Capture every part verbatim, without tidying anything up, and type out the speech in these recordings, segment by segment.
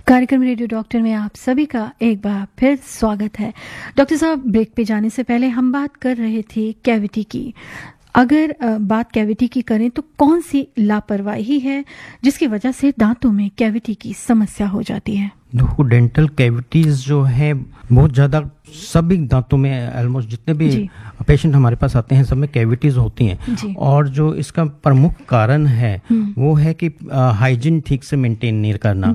कार्यक्रम radio doctor में आप सभी का एक बार फिर स्वागत है। डॉक्टर साहब, ब्रेक पे जाने से पहले हम बात कर रहे थे कैविटी की। अगर बात कैविटी की करें तो कौन सी लापरवाही है जिसकी वजह से दांतों में कैविटी की समस्या हो जाती है? देखो, डेंटल कैविटीज जो है बहुत ज़्यादा सभी दांतों में, ऑलमोस्ट जितने भी पेशेंट हमारे पास आते हैं सब में कैविटीज होती हैं। और जो इसका प्रमुख कारण है वो है कि हाइजीन ठीक से मेंटेन नहीं करना।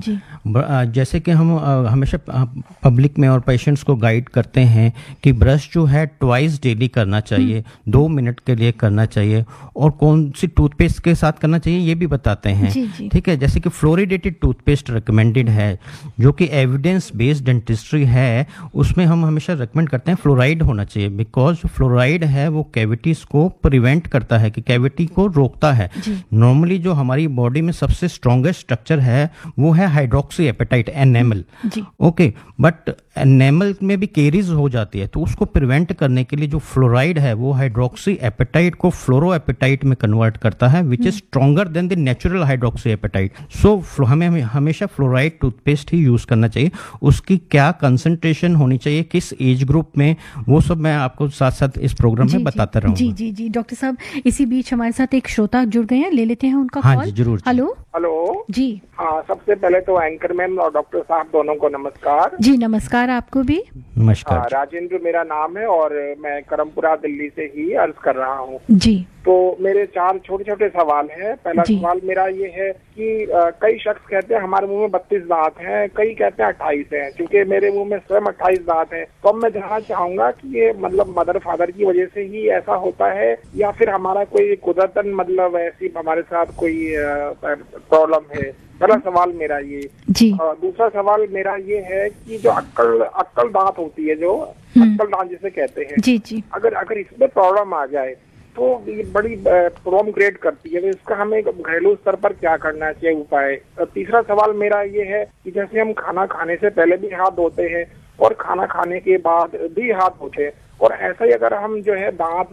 जैसे कि हम हमेशा पब्लिक में और पेशेंट्स को गाइड करते हैं कि ब्रश जो है ट्वाइस डेली करना चाहिए, दो मिनट के लिए करना चाहिए, और कौन सी टूथपेस्ट के साथ करना चाहिए ये भी बताते हैं। ठीक है, जैसे कि फ्लोरिडेटेड टूथपेस्ट रिकमेंडेड है, जो कि एविडेंस बेस्ड डेंटिस्ट्री है, उसमें हम हमेशा रिकमेंड करते हैं फ्लोराइड होना चाहिए, बिकॉज फ्लोराइड है वो कैविटीज को प्रिवेंट करता है, कि कैविटी को रोकता है। नॉर्मली जो हमारी बॉडी में सबसे स्ट्रॉन्गेस्ट स्ट्रक्चर है वो है hydroxy apatite, enamel. Okay, but enamel में भी केरीज हो जाती है, तो उसको प्रिवेंट करने के लिए जो फ्लोराइड है वो हाइड्रोक्सी एपेटाइट को फ्लोरो एपेटाइट में कन्वर्ट करता है, which is stronger than the natural hydroxy apatite. सो हमें हमेशा फ्लोराइड टूथपेस्ट ही यूज करना चाहिए। उसकी क्या कंसंट्रेशन होनी चाहिए, किस एज ग्रुप में, वो सब मैं आपको साथ साथ इस प्रोग्राम में बताता रहूंगा। जी जी जी डॉक्टर साहब, इसी बीच हमारे साथ एक श्रोता जुड़ गए हैं, ले लेते हैं उनका हाँ कॉल। जी जरूर। हेलो हेलो जी। हाँ, सबसे पहले तो एंकर मैम और डॉक्टर साहब दोनों को नमस्कार। जी नमस्कार, आपको भी नमस्कार। हाँ, राजेंद्र मेरा नाम है और मैं करमपुरा दिल्ली से ही अर्ज कर रहा हूँ। जी। तो मेरे चार छोटे छोटे सवाल हैं। पहला सवाल मेरा ये है कि आ, कई शख्स कहते हैं हमारे मुंह में बत्तीस दांत हैं, कई कहते हैं अट्ठाईस हैं। क्योंकि मेरे मुंह में स्वयं अट्ठाईस दांत हैं, तो अब मैं जानना चाहूंगा कि ये मतलब मदर फादर की वजह से ही ऐसा होता है या फिर हमारा कोई कुदरतन मतलब ऐसी हमारे साथ कोई प्रॉब्लम है। पहला सवाल मेरा ये जी। और दूसरा सवाल मेरा ये है कि जो अक्कल अक्कल दांत होती है, जो अक्कल दांत जिसे कहते हैं, जी जी, अगर अगर इसमें प्रॉब्लम आ जाए तो ये बड़ी प्रॉब्लम क्रिएट करती है। तो इसका हमें घरेलू स्तर पर क्या करना चाहिए उपाय। तीसरा सवाल मेरा ये है कि जैसे हम खाना खाने से पहले भी हाथ धोते हैं और खाना खाने के बाद भी हाथ धोते हैं, और ऐसा ही अगर हम जो है दांत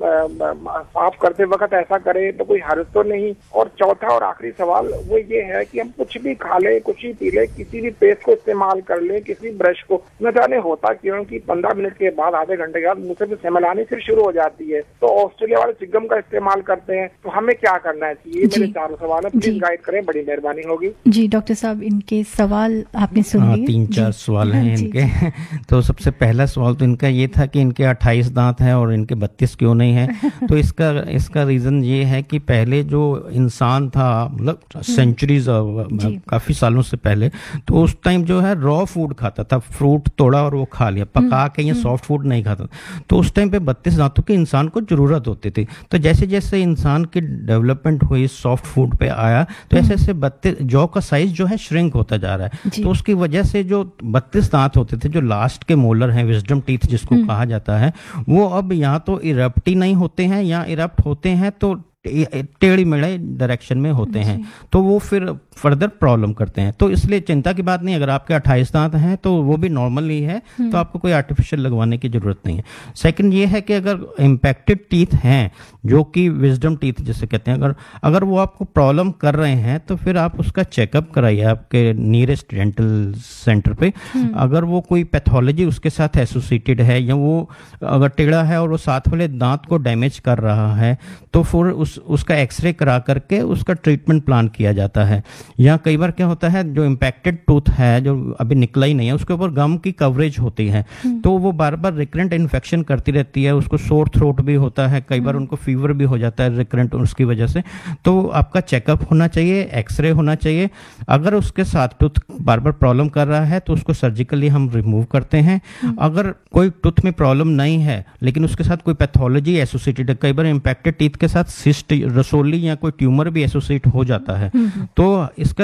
साफ करते वक्त ऐसा करें तो कोई हर्ज तो नहीं। और चौथा और आखिरी सवाल वो ये है कि हम कुछ भी खा ले, कुछ ही पी ले, किसी भी पेस्ट को इस्तेमाल कर ले, किसी ब्रश को, न जाने होता क्यों कि पंद्रह मिनट के बाद, आधे घंटे के बाद मुंह से स्मेल आनी फिर शुरू हो जाती है। तो ऑस्ट्रेलिया वाले चिगम का इस्तेमाल करते हैं, तो हमें क्या करना चाहिए? मेरे चारों सवाल है, प्लीज गाइड करें, बड़ी मेहरबानी होगी। जी डॉक्टर साहब, इनके सवाल आपने सुन लिए। तीन चार सवाल हैं इनके। तो सबसे पहला सवाल तो इनका ये था कि इनके अट्ठाईस दांत हैं और इनके बत्तीस क्यों नहीं है। तो इसका इसका रीजन ये है कि पहले जो इंसान था, मतलब सेंचुरीज काफी सालों से पहले, तो उस टाइम जो है रॉ फूड खाता था, फ्रूट तोड़ा और वो खा लिया, पका के ये सॉफ्ट फूड नहीं खाता। तो उस टाइम पे बत्तीस दांतों की इंसान को जरूरत होती थी। तो जैसे जैसे इंसान की डेवलपमेंट हुई, सॉफ्ट फूड पे आया, तो ऐसे ऐसे बत्तीस जॉ का साइज जो है श्रिंक होता जा रहा है। तो उसकी वजह से जो बत्तीस दांत होते थे, जो लास्ट के मोलर हैं, विजडम टीथ जिसको कहा जाता है, वो अब यहाँ तो इरप्ट ही नहीं होते हैं, या इरप्ट होते हैं तो टेढ़ी मेढ़े डायरेक्शन में होते हैं, तो वो फिर फर्दर प्रॉब्लम करते हैं। तो इसलिए चिंता की बात नहीं, अगर आपके अट्ठाईस दांत हैं तो वो भी नॉर्मल ही है, तो आपको कोई आर्टिफिशियल लगवाने की जरूरत नहीं है। सेकंड ये है कि अगर इम्पैक्टेड टीथ हैं, जो कि विजडम टीथ जिसे कहते हैं, अगर अगर वो आपको प्रॉब्लम कर रहे हैं तो फिर आप उसका चेकअप कराइए आपके नियरेस्ट डेंटल सेंटर पे। अगर वो कोई पैथोलॉजी उसके साथ एसोसिएटेड है, या वो अगर टेढ़ा है और वो साथ वाले दांत को डैमेज कर रहा है, तो फिर उस उसका एक्सरे करा करके उसका ट्रीटमेंट प्लान किया जाता है। या कई बार क्या होता है, जो इम्पैक्टेड टूथ है, जो अभी निकला ही नहीं है, उसके ऊपर गम की कवरेज होती है, तो वो बार बार रिकरेंट इन्फेक्शन करती रहती है, उसको सोर थ्रोट भी होता है, कई बार उनको फीवर भी हो जाता है रिकरेंट उसकी वजह से। तो आपका चेकअप होना चाहिए, एक्सरे होना चाहिए। अगर उसके साथ टूथ बार बार प्रॉब्लम कर रहा है तो उसको सर्जिकली हम रिमूव करते हैं। अगर कोई टूथ में प्रॉब्लम नहीं है लेकिन उसके साथ कोई पैथोलॉजी एसोसिएटेड है, कई बार इम्पैक्टेड टीथ के साथ सिस्ट, रसोली या कोई ट्यूमर भी एसोसिएट हो जाता है, तो इसका